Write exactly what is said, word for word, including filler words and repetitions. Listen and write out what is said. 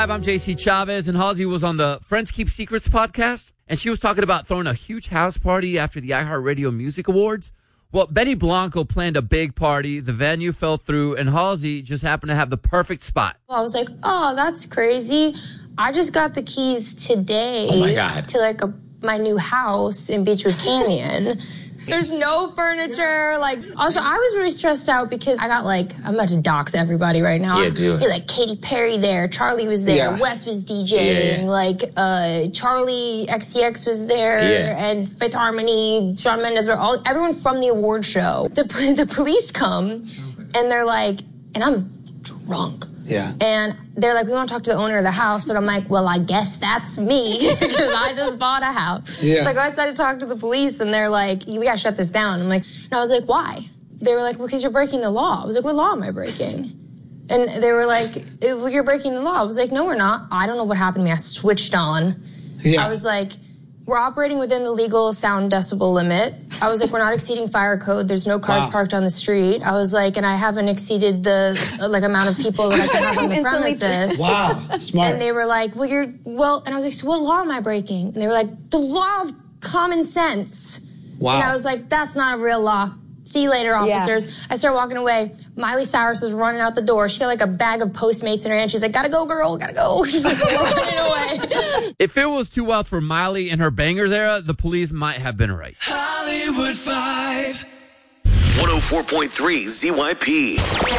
I'm J C Chavez, and Halsey was on the Friends Keep Secrets podcast, and she was talking about throwing a huge house party after the iHeartRadio Music Awards. Well, Benny Blanco planned a big party. The venue fell through, and Halsey just happened to have the perfect spot. I was like, oh, that's crazy. I just got the keys today oh my God. to like a, my new house in Beechwood Canyon. There's no furniture. Like, also, I was really stressed out because I got like, I'm about to dox everybody right now. Yeah, do it. Yeah, like Katy Perry there, Charlie was there, Yeah. Wes was DJing, Yeah. like uh, Charlie X C X was there, Yeah. and Fifth Harmony, Shawn Mendes, were all everyone from the award show. The the police come, and they're like, and I'm drunk. Yeah. And they're like, we want to talk to the owner of the house. And I'm like, well, I guess that's me because I just bought a house. Yeah. So I go outside to talk to the police, and they're like, we got to shut this down. I'm like, and I was like, why? They were like, well, because you're breaking the law. I was like, what law am I breaking? And they were like, well, you're breaking the law. I was like, no, we're not. I don't know what happened to me. I switched on. Yeah. I was like, we're operating within the legal sound decibel limit. I was like, we're not exceeding fire code. There's no cars Wow. parked on the street. I was like, and I haven't exceeded the uh, like amount of people that I can have on the Instantly premises. Wow. Smart. And they were like, well, you're, well, and I was like, so what law am I breaking? And they were like, the law of common sense. Wow. And I was like, that's not a real law. See you later, officers. Yeah. I start walking away. Miley Cyrus was running out the door. She got like a bag of Postmates in her hand. She's like, gotta go, girl, gotta go. She's like running away. If it was too wild for Miley and her bangers era, the police might have been right. Hollywood Five. one oh four point three Z Y P.